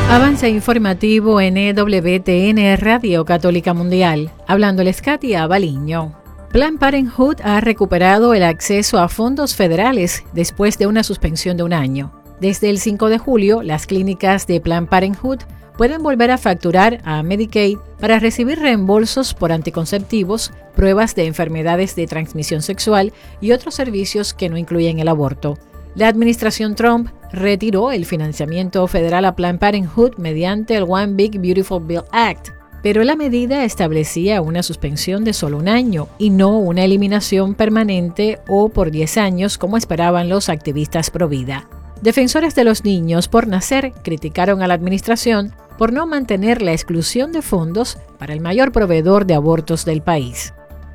Avance informativo en EWTN Radio Católica Mundial. Hablándoles Katia Baliño. Planned Parenthood ha recuperado el acceso a fondos federales después de una suspensión de un año. Desde el 5 de julio, las clínicas de Planned Parenthood pueden volver a facturar a Medicaid para recibir reembolsos por anticonceptivos, pruebas de enfermedades de transmisión sexual y otros servicios que no incluyen el aborto. La administración Trump retiró el financiamiento federal a Planned Parenthood mediante el One Big Beautiful Bill Act, pero la medida establecía una suspensión de solo un año y no una eliminación permanente o por 10 años como esperaban los activistas pro vida. Defensores de los niños por nacer criticaron a la administración por no mantener la exclusión de fondos para el mayor proveedor de abortos del país.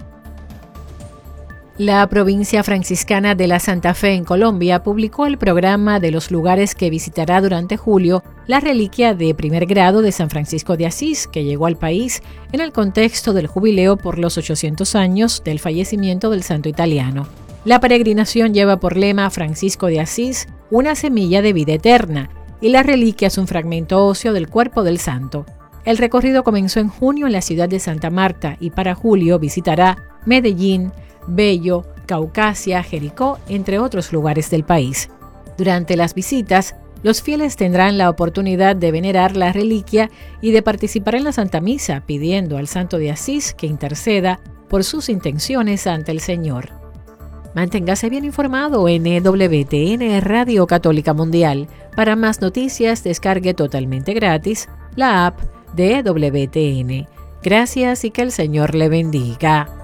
La provincia franciscana de la Santa Fe en Colombia publicó el programa de los lugares que visitará durante julio la reliquia de primer grado de San Francisco de Asís, que llegó al país en el contexto del jubileo por los 800 años del fallecimiento del santo italiano. La peregrinación lleva por lema Francisco de Asís, una semilla de vida eterna, y la reliquia es un fragmento óseo del cuerpo del santo. El recorrido comenzó en junio en la ciudad de Santa Marta y para julio visitará Medellín, Bello, Caucasia, Jericó, entre otros lugares del país. Durante las visitas, los fieles tendrán la oportunidad de venerar la reliquia y de participar en la Santa Misa, pidiendo al Santo de Asís que interceda por sus intenciones ante el Señor. Manténgase bien informado en EWTN Radio Católica Mundial. Para más noticias, descargue totalmente gratis la app de EWTN. Gracias y que el Señor le bendiga.